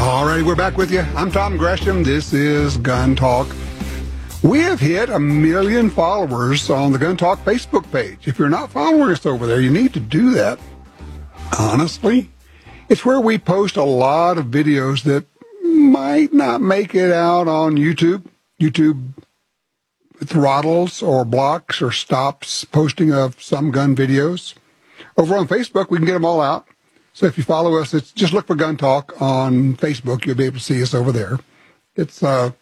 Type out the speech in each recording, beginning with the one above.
All righty, we're back with you. I'm Tom Gresham. This is Gun Talk. We have hit 1 million followers on the Gun Talk Facebook page. If you're not following us over there, you need to do that. Honestly, it's where we post a lot of videos that might not make it out on YouTube. YouTube throttles or blocks or stops posting of some gun videos. Over on Facebook, we can get them all out. So if you follow us, it's just look for Gun Talk on Facebook. You'll be able to see us over there. It's,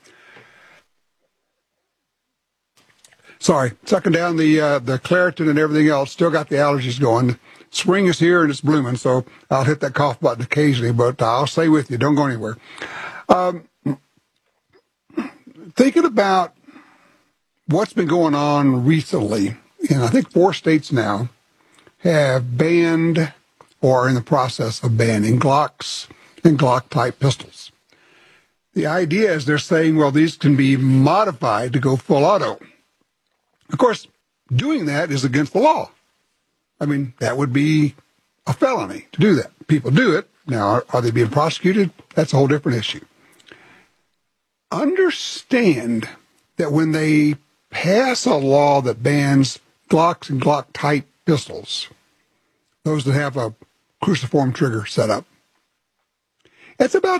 sucking down the Claritin and everything else. Still got the allergies going. Spring is here and it's blooming, so I'll hit that cough button occasionally, but I'll stay with you. Don't go anywhere. Thinking about what's been going on recently, and I think 4 states now have banned or are in the process of banning Glocks and Glock-type pistols. The idea is they're saying, well, these can be modified to go full auto. Of course, doing that is against the law. I mean, that would be a felony to do that. People do it. Now, are they being prosecuted? That's a whole different issue. Understand that when they pass a law that bans Glocks and Glock-type pistols, those that have a cruciform trigger set up, it's about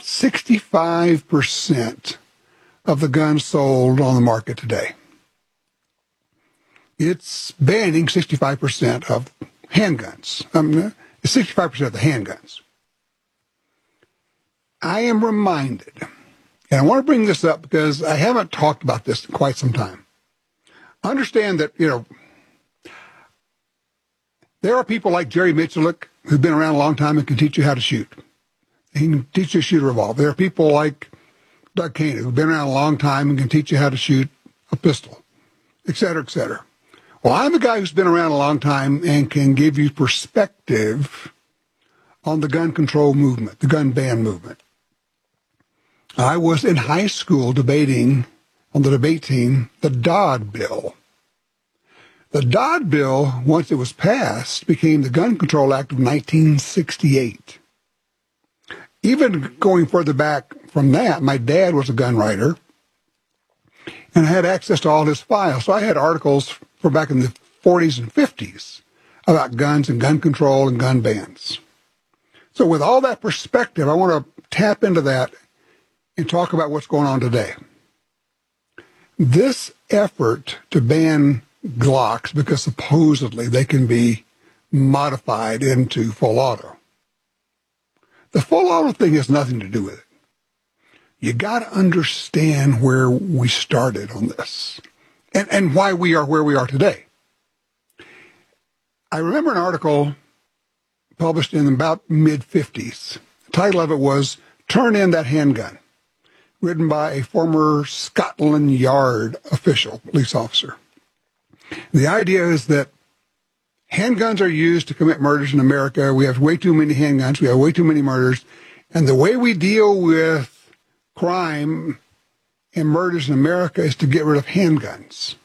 65% of the guns sold on the market today. It's banning 65% of handguns. 65% of the handguns. I am reminded, and I want to bring this up because I haven't talked about this in quite some time. Understand that, there are people like Jerry Miculek who've been around a long time and can teach you how to shoot. He can teach you to shoot a revolver. There are people like Doug Koenig who've been around a long time and can teach you how to shoot a pistol, et cetera, et cetera. Well, I'm a guy who's been around a long time and can give you perspective on the gun control movement, the gun ban movement. I was in high school debating on the debate team the Dodd Bill. The Dodd Bill, once it was passed, became the Gun Control Act of 1968. Even going further back from that, my dad was a gun writer, and I had access to all his files. So I had articles from back in the 40s and 50s about guns and gun control and gun bans. So with all that perspective, I want to tap into that and talk about what's going on today. This effort to ban Glocks, because supposedly they can be modified into full auto. The full auto thing has nothing to do with it. You got to understand where we started on this and why we are where we are today. I remember an article published in about mid-50s. The title of it was Turn In That Handgun, written by a former Scotland Yard official, police officer. The idea is that handguns are used to commit murders in America. We have way too many handguns. We have way too many murders. And the way we deal with crime and murders in America is to get rid of handguns.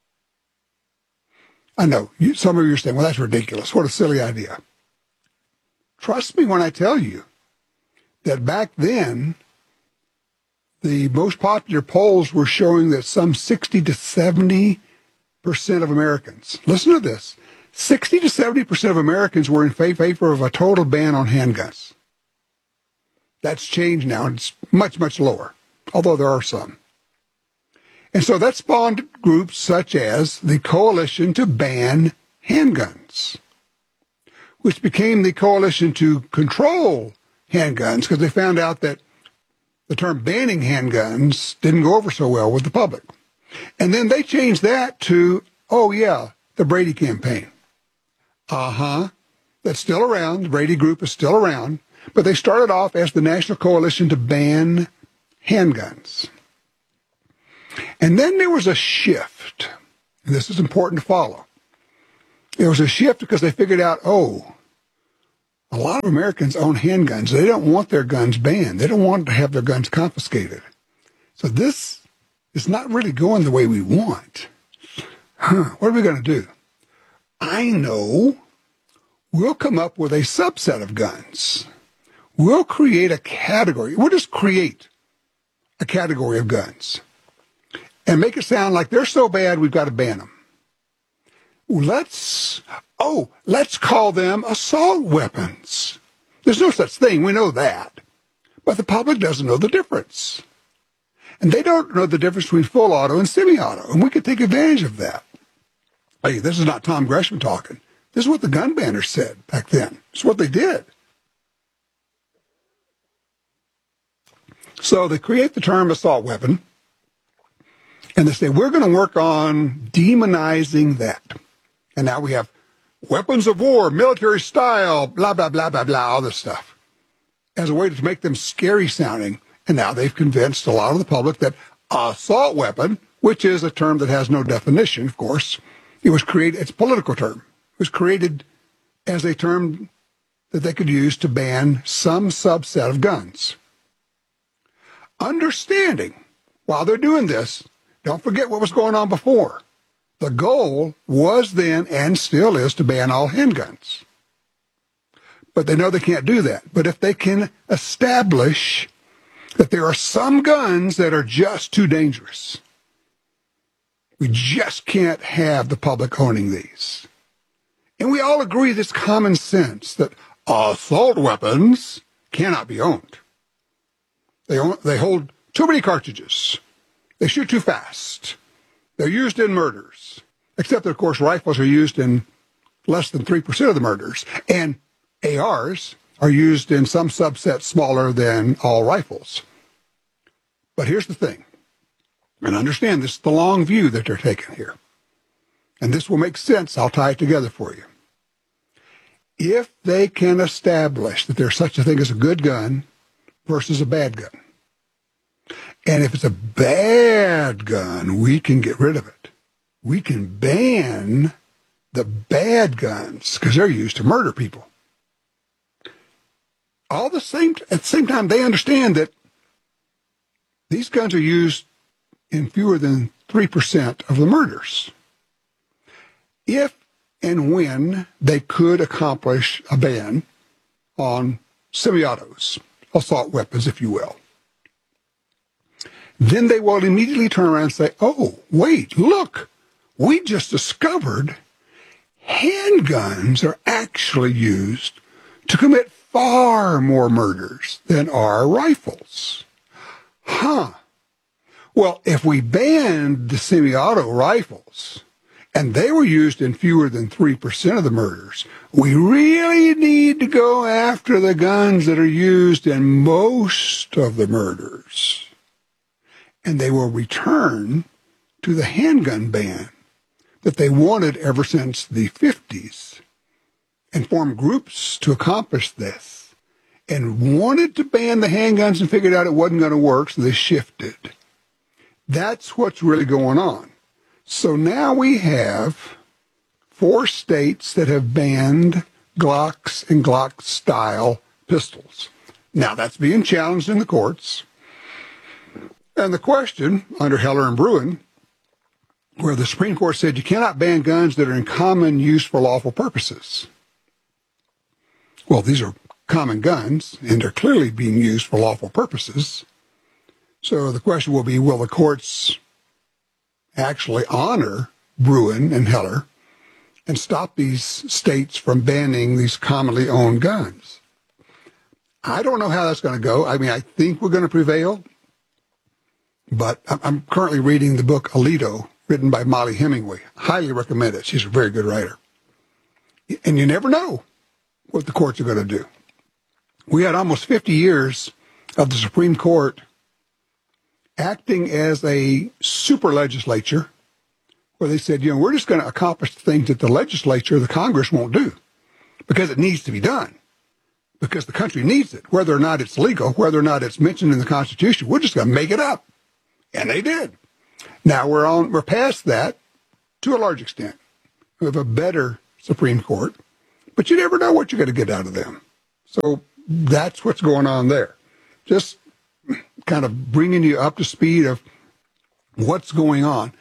I know, some of you are saying, well, that's ridiculous. What a silly idea. Trust me when I tell you that back then, the most popular polls were showing that some 60 to 70% of Americans, listen to this, 60 to 70% of Americans were in favor of a total ban on handguns. That's changed now. It's much, much lower, although there are some. And so that spawned groups such as the Coalition to Ban Handguns, which became the Coalition to Control Handguns because they found out that the term banning handguns didn't go over so well with the public. And then they changed that to, the Brady campaign. That's still around. The Brady group is still around. But they started off as the National Coalition to Ban Handguns. And then there was a shift. And this is important to follow. There was a shift because they figured out, a lot of Americans own handguns. They don't want their guns banned. They don't want to have their guns confiscated. So this is not really going the way we want. What are we going to do? I know we'll come up with a subset of guns we'll create a category. We'll just create a category of guns and make it sound like they're so bad we've got to ban them. Let's call them assault weapons. There's no such thing. We know that. But the public doesn't know the difference. And they don't know the difference between full auto and semi-auto. And we could take advantage of that. Hey, this is not Tom Gresham talking. This is what the gun banners said back then. It's what they did. So they create the term assault weapon. And they say, we're going to work on demonizing that. And now we have weapons of war, military style, blah, blah, blah, blah, blah, all this stuff, as a way to make them scary sounding. And now they've convinced a lot of the public that assault weapon, which is a term that has no definition, of course, it's a political term. It was created as a term that they could use to ban some subset of guns. Understanding, while they're doing this, don't forget what was going on before. The goal was then and still is to ban all handguns. But they know they can't do that. But if they can establish that there are some guns that are just too dangerous, we just can't have the public owning these. And we all agree that's common sense that assault weapons cannot be owned. They hold too many cartridges. They shoot too fast. They're used in murders, except that, of course, rifles are used in less than 3% of the murders, and ARs are used in some subset smaller than all rifles. But here's the thing, and understand this is the long view that they're taking here, and this will make sense. I'll tie it together for you. If they can establish that there's such a thing as a good gun versus a bad gun, and if it's a bad gun, we can get rid of it. We can ban the bad guns because they're used to murder people. At the same time, they understand that these guns are used in fewer than 3% of the murders. If and when they could accomplish a ban on semi-autos, assault weapons, if you will, then they will immediately turn around and say, oh, wait, look, we just discovered handguns are actually used to commit far more murders than are rifles. Well, if we banned the semi-auto rifles and they were used in fewer than 3% of the murders, we really need to go after the guns that are used in most of the murders. And they will return to the handgun ban that they wanted ever since the 50s and form groups to accomplish this and wanted to ban the handguns and figured out it wasn't going to work, so they shifted. That's what's really going on. So now we have 4 states that have banned Glocks and Glock-style pistols. Now that's being challenged in the courts. And the question, under Heller and Bruen, where the Supreme Court said you cannot ban guns that are in common use for lawful purposes. Well, these are common guns, and they're clearly being used for lawful purposes. So the question will be, will the courts actually honor Bruen and Heller and stop these states from banning these commonly owned guns? I don't know how that's going to go. I mean, I think we're going to prevail. But I'm currently reading the book Alito, written by Molly Hemingway. Highly recommend it. She's a very good writer. And you never know what the courts are going to do. We had almost 50 years of the Supreme Court acting as a super legislature where they said, we're just going to accomplish the things that the legislature, the Congress, won't do because it needs to be done, because the country needs it, whether or not it's legal, whether or not it's mentioned in the Constitution. We're just going to make it up. And they did. Now we're past that to a large extent. We have a better Supreme Court, but you never know what you're going to get out of them. So that's what's going on there. Just kind of bringing you up to speed of what's going on.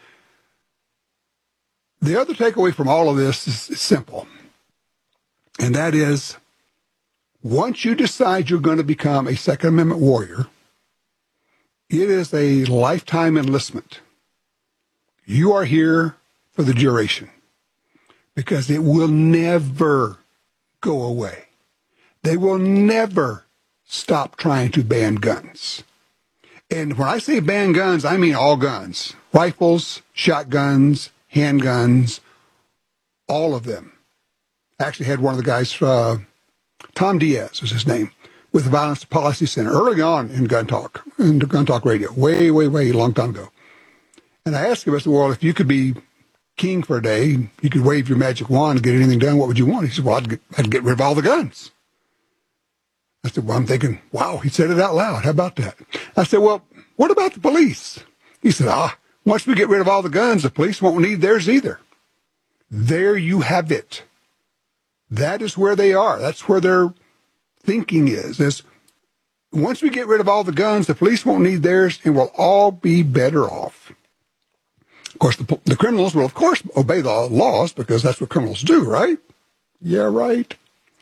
The other takeaway from all of this is simple, and that is Once you decide you're going to become a Second Amendment warrior, it is a lifetime enlistment. You are here for the duration because it will never go away. They will never stop trying to ban guns. And when I say ban guns, I mean all guns. Rifles, shotguns, handguns, all of them. I actually had one of the guys, Tom Diaz was his name, with the Violence Policy Center, early on in Gun Talk Radio, way, long time ago. And I asked him, I said, well, if you could be king for a day, you could wave your magic wand and get anything done, what would you want? He said, well, I'd get rid of all the guns. I said, well, I'm thinking, wow, he said it out loud. How about that? I said, well, what about the police? He said, once we get rid of all the guns, the police won't need theirs either. There you have it. That is where they are. That's where their thinking is once we get rid of all the guns, the police won't need theirs and we'll all be better off. Of course, the criminals will, of course, obey the laws because that's what criminals do, right? Yeah, right.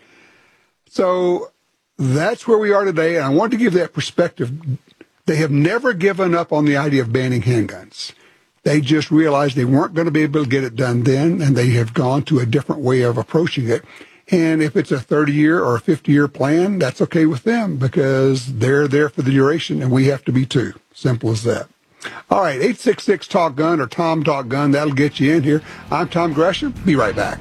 So that's where we are today, and I want to give that perspective. They have never given up on the idea of banning handguns. They just realized they weren't going to be able to get it done then, and they have gone to a different way of approaching it. And if it's a 30-year or a 50-year plan, that's okay with them because they're there for the duration, and we have to be too. Simple as that. All right, 866-TALK-GUN or Tom Talk Gun, that'll get you in here. I'm Tom Gresham. Be right back.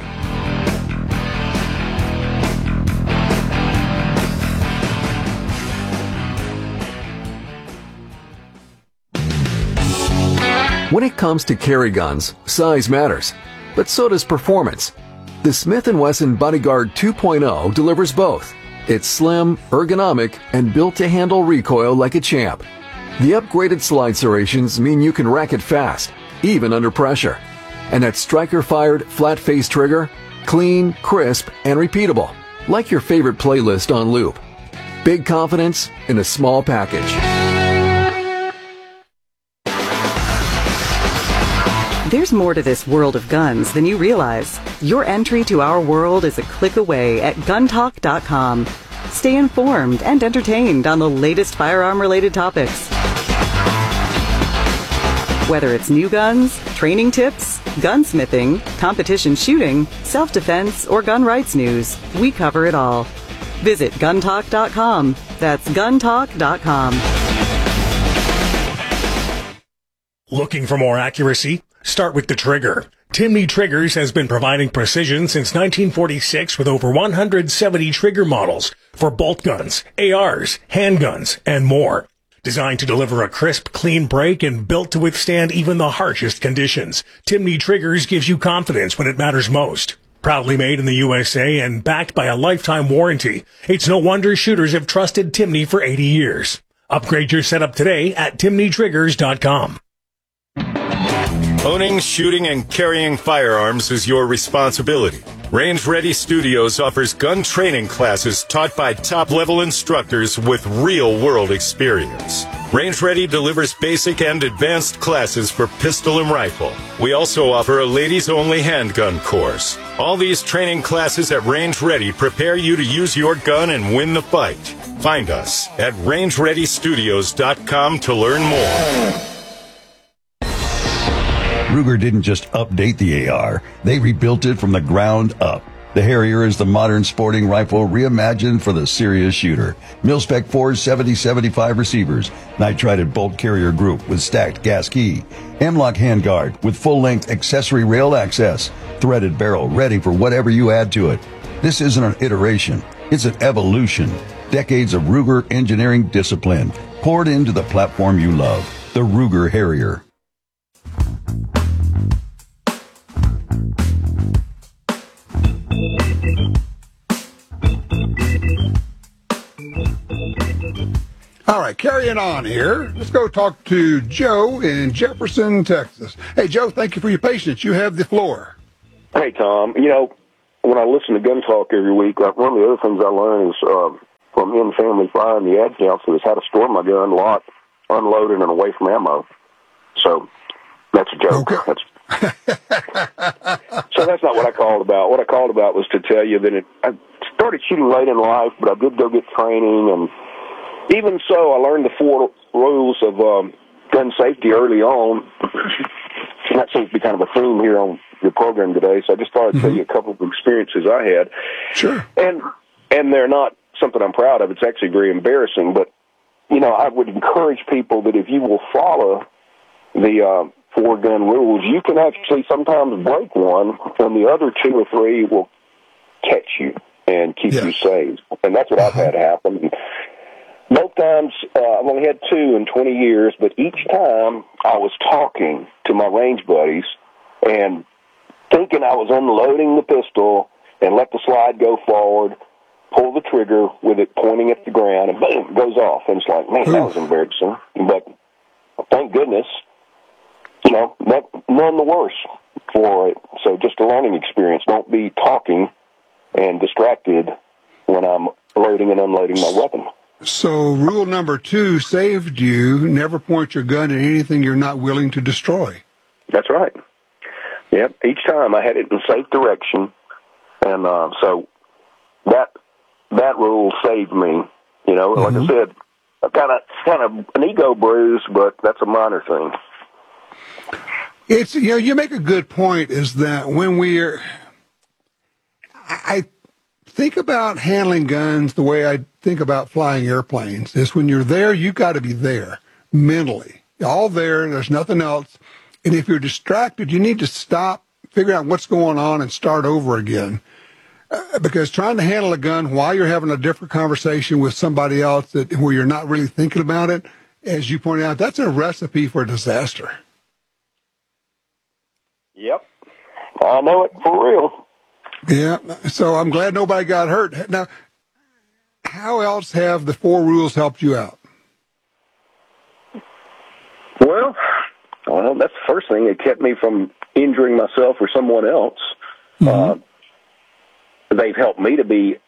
When it comes to carry guns, size matters, but so does performance. The Smith & Wesson Bodyguard 2.0 delivers both. It's slim, ergonomic, and built to handle recoil like a champ. The upgraded slide serrations mean you can rack it fast, even under pressure. And that striker-fired, flat-face trigger? Clean, crisp, and repeatable, like your favorite playlist on loop. Big confidence in a small package. There's more to this world of guns than you realize. Your entry to our world is a click away at guntalk.com. Stay informed and entertained on the latest firearm-related topics. Whether it's new guns, training tips, gunsmithing, competition shooting, self-defense, or gun rights news, we cover it all. Visit guntalk.com. That's guntalk.com. Looking for more accuracy? Start with the trigger. Timney Triggers has been providing precision since 1946 with over 170 trigger models for bolt guns, ARs, handguns, and more. Designed to deliver a crisp, clean break and built to withstand even the harshest conditions, Timney Triggers gives you confidence when it matters most. Proudly made in the USA and backed by a lifetime warranty, it's no wonder shooters have trusted Timney for 80 years. Upgrade your setup today at timneytriggers.com. Owning, shooting, and carrying firearms is your responsibility. Range Ready Studios offers gun training classes taught by top-level instructors with real-world experience. Range Ready delivers basic and advanced classes for pistol and rifle. We also offer a ladies-only handgun course. All these training classes at Range Ready prepare you to use your gun and win the fight. Find us at rangereadystudios.com to learn more. Ruger didn't just update the AR, they rebuilt it from the ground up. The Harrier is the modern sporting rifle reimagined for the serious shooter. Mil-spec 470-75 receivers, nitrided bolt carrier group with stacked gas key, M-LOK handguard with full-length accessory rail access, threaded barrel ready for whatever you add to it. This isn't an iteration, it's an evolution. Decades of Ruger engineering discipline poured into the platform you love, the Ruger Harrier. All right, carrying on here. Let's go talk to Joe in Jefferson, Texas. Hey, Joe, thank you for your patience. You have the floor. Hey, Tom. You know, when I listen to Gun Talk every week, one of the other things I learn is from In Family Fire and the ad council is how to store my gun locked, unloaded, and away from ammo. So that's a joke. Okay. So that's not what I called about. What I called about was to tell you that started shooting late in life, but I did go get training, and even so, I learned the 4 rules of gun safety early on. And that seems to be kind of a theme here on your program today, so I just thought I'd tell you a couple of experiences I had. Sure. And they're not something I'm proud of. It's actually very embarrassing, but, you know, I would encourage people that if you will follow the 4 gun rules, you can actually sometimes break one, and the other 2 or 3 will catch you and keep you safe. And that's what I've had happen. Both times, I've only had 2 in 20 years, but each time I was talking to my range buddies and thinking I was unloading the pistol and let the slide go forward, pull the trigger with it pointing at the ground, and boom, it goes off. And it's like, man, that was embarrassing. But thank goodness, you know, none the worse for it. So just a learning experience. Don't be talking and distracted when I'm loading and unloading my weapon. So rule number 2 saved you. Never point your gun at anything you're not willing to destroy. That's right. Yep. Each time I had it in safe direction. And so that rule saved me. You know, like I said, kind of an ego bruise, but that's a minor thing. It's, you know, you make a good point, is that when I think about handling guns the way I think about flying airplanes, is when you're there, you got to be there mentally. You're all there, there's nothing else. And if you're distracted, you need to stop, figure out what's going on, and start over again. Because trying to handle a gun while you're having a different conversation with somebody else where you're not really thinking about it, as you pointed out, that's a recipe for disaster. Yep. I know it for real. Yeah, so I'm glad nobody got hurt. Now, how else have the 4 rules helped you out? Well, that's the first thing. It kept me from injuring myself or someone else. They've helped me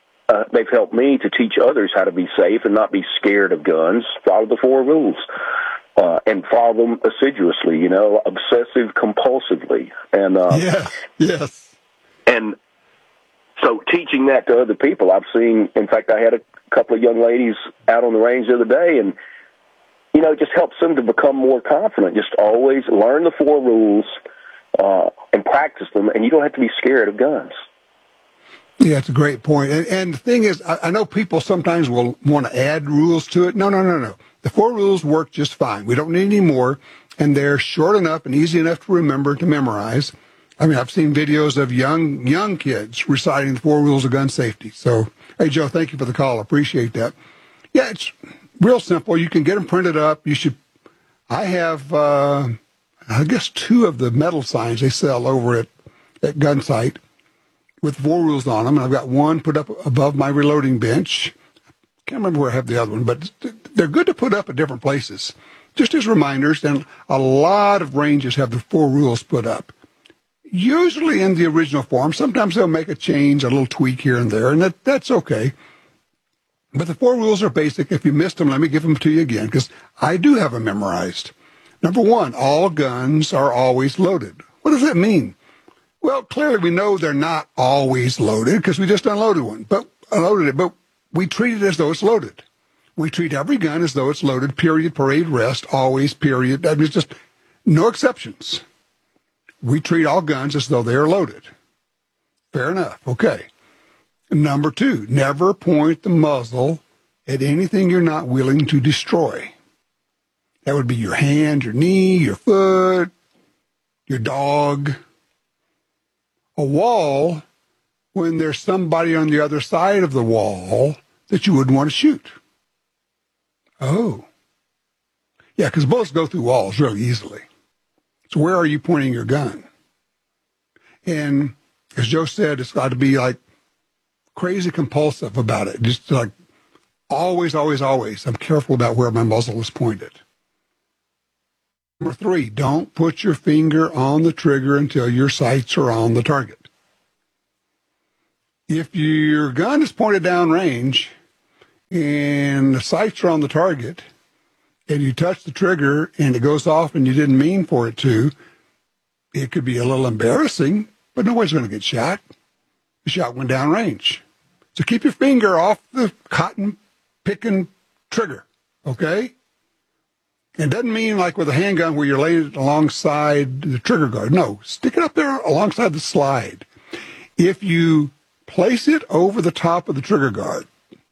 to teach others how to be safe and not be scared of guns. Follow the 4 rules. And follow them assiduously, you know, obsessive compulsively. And yes. And so teaching that to other people, I've seen, in fact, I had a couple of young ladies out on the range the other day, and, you know, it just helps them to become more confident. Just always learn the 4 rules and practice them, and you don't have to be scared of guns. Yeah, it's a great point. And the thing is, I know people sometimes will want to add rules to it. No. The 4 rules work just fine. We don't need any more, and they're short enough and easy enough to remember, to memorize. I mean, I've seen videos of young kids reciting the 4 rules of gun safety. So, hey, Joe, thank you for the call. Appreciate that. Yeah, it's real simple. You can get them printed up. I have, I guess, 2 of the metal signs they sell over at Gunsight with 4 rules on them. And I've got one put up above my reloading bench. Can't remember where I have the other one, but they're good to put up at different places, just as reminders. And a lot of ranges have the 4 rules put up, usually in the original form. Sometimes they'll make a change, a little tweak here and there, and that's okay. But the 4 rules are basic. If you missed them, let me give them to you again, because I do have them memorized. Number 1, all guns are always loaded. What does that mean? Well, clearly we know they're not always loaded because we just unloaded it, but we treat it as though it's loaded. We treat every gun as though it's loaded, period, parade, rest, always, period. I mean, it's just no exceptions. We treat all guns as though they are loaded. Fair enough. Okay. Number 2, never point the muzzle at anything you're not willing to destroy. That would be your hand, your knee, your foot, your dog. A wall, when there's somebody on the other side of the wall that you wouldn't want to shoot. Oh. Yeah, because bullets go through walls really easily. So where are you pointing your gun? And as Joe said, it's got to be like crazy compulsive about it. Just like always, always, always. I'm careful about where my muzzle is pointed. Number 3, don't put your finger on the trigger until your sights are on the target. If your gun is pointed downrange and the sights are on the target and you touch the trigger and it goes off and you didn't mean for it to, it could be a little embarrassing, but nobody's going to get shot. The shot went downrange. So keep your finger off the cotton picking trigger, okay? It doesn't mean like with a handgun where you're laying it alongside the trigger guard. No, stick it up there alongside the slide. If you place it over the top of the trigger guard,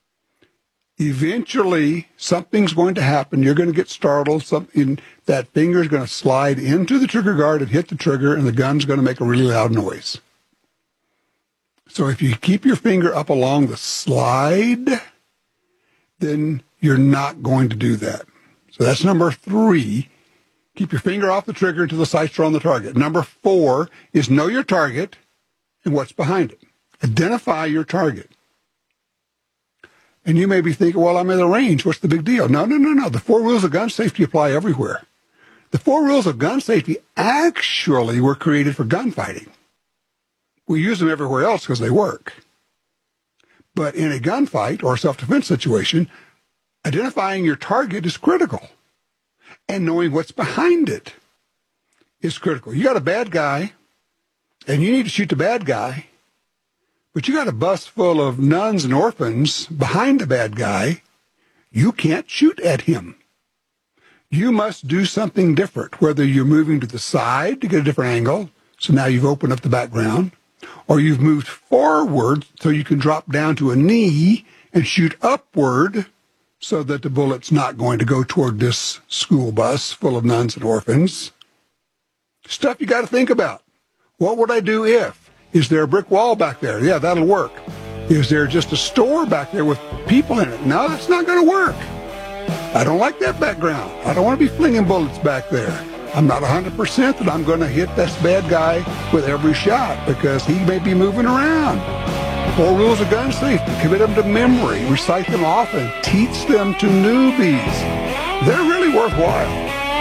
eventually something's going to happen. You're going to get startled. That finger is going to slide into the trigger guard and hit the trigger, and the gun's going to make a really loud noise. So if you keep your finger up along the slide, then you're not going to do that. So that's number 3. Keep your finger off the trigger until the sights are on the target. Number 4 is know your target and what's behind it. Identify your target. And you may be thinking, well, I'm in the range. What's the big deal? No. The 4 rules of gun safety apply everywhere. The 4 rules of gun safety actually were created for gunfighting. We use them everywhere else because they work. But in a gunfight or self-defense situation, identifying your target is critical. And knowing what's behind it is critical. You got a bad guy, and you need to shoot the bad guy, but you got a bus full of nuns and orphans behind the bad guy. You can't shoot at him. You must do something different, whether you're moving to the side to get a different angle, so now you've opened up the background, or you've moved forward so you can drop down to a knee and shoot upward so that the bullet's not going to go toward this school bus full of nuns and orphans. Stuff you got to think about. What would I do if? Is there a brick wall back there? Yeah, that'll work. Is there just a store back there with people in it? No, that's not going to work. I don't like that background. I don't want to be flinging bullets back there. I'm not 100% that I'm going to hit this bad guy with every shot because he may be moving around. 4 rules of gun safety. Commit them to memory. Recite them often. Teach them to newbies. They're really worthwhile.